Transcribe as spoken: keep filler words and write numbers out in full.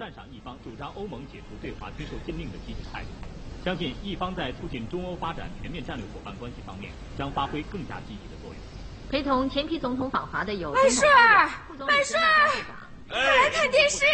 赞赏意方主张欧盟解除对华军售禁令的积极态度，相信意方在促进中欧发展全面战略伙伴关系方面将发挥更加积极的作用。 陪同前批总统访华的有万顺儿，万顺儿， 快来看电视